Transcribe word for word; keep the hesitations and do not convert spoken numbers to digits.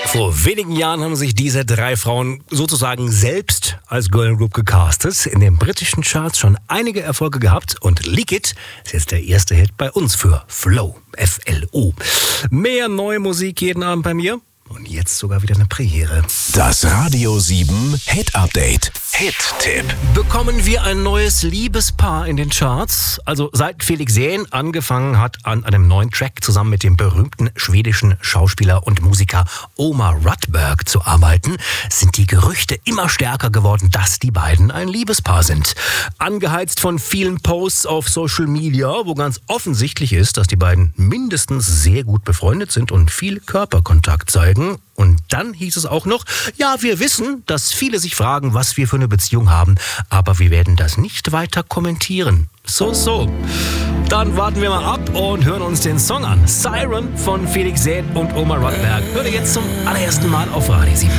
Vor wenigen Jahren haben sich diese drei Frauen sozusagen selbst als Girl Group gecastet, in den britischen Charts schon einige Erfolge gehabt und Leak It ist jetzt der erste Hit bei uns für Flow, F L O. Mehr neue Musik jeden Abend bei mir und jetzt sogar wieder eine Premiere. Das Radio sieben Hit Update. Hit-Tipp. Bekommen wir ein neues Liebespaar in den Charts? Also seit Felix Jähn angefangen hat, an einem neuen Track zusammen mit dem berühmten schwedischen Schauspieler und Musiker Omar Rudberg zu arbeiten, sind die Gerüchte immer stärker geworden, dass die beiden ein Liebespaar sind. Angeheizt von vielen Posts auf Social Media, wo ganz offensichtlich ist, dass die beiden mindestens sehr gut befreundet sind und viel Körperkontakt zeigen. Und dann hieß es auch noch, ja, wir wissen, dass viele sich fragen, was wir für eine Beziehung haben, aber wir werden das nicht weiter kommentieren. So, so. Dann warten wir mal ab und hören uns den Song an. Siren von Felix Jähn und Omar Rudberg. Hört ihr jetzt zum allerersten Mal auf Radio sieben.